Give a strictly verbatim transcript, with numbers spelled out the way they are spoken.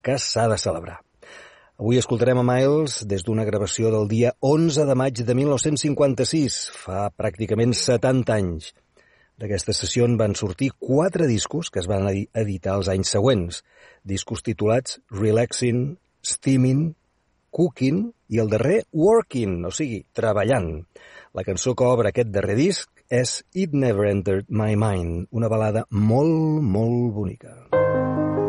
que s'ha de celebrar. Avui escoltarem a Miles des d'una gravació del dia onze de maig de mil nou-cents cinquanta-sis, fa pràcticament setanta anys. D'aquesta sessió en van sortir quatre discos que es van editar els anys següents, discos titulats Relaxing, Steaming, Cooking i el darrer Working, o sigui, treballant. La cançó que obre aquest darrer disc és It Never Entered My Mind, una balada molt, molt bonica.